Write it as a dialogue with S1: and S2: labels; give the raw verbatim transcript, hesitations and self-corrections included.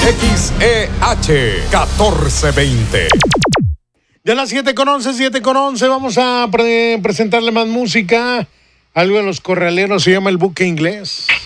S1: X E H catorce veinte.
S2: De las siete con once, siete con once, vamos a pre- presentarle más música. Algo de los corraleros, se llama El Buque Inglés.